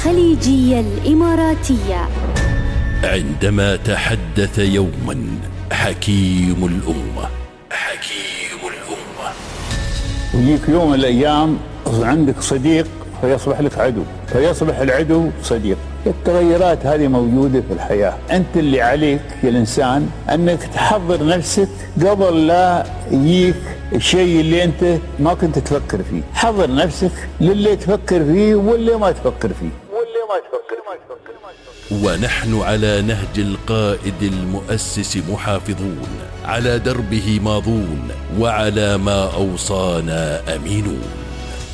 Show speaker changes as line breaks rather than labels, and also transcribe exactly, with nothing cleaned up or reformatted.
خليجية الإماراتية.
عندما تحدث يوما حكيم الأمة حكيم الأمة
ويجيك يوم من الأيام عندك صديق فيصبح لك عدو، فيصبح العدو صديق. التغيرات هذه موجودة في الحياة. أنت اللي عليك يا الإنسان أنك تحضر نفسك قبل لا يجيك الشيء اللي أنت ما كنت تفكر فيه. حضر نفسك للي تفكر فيه واللي ما تفكر فيه واللي ما تفكر فيه.
ونحن على نهج القائد المؤسس محافظون، على دربه ماضون، وعلى ما أوصانا أمينون.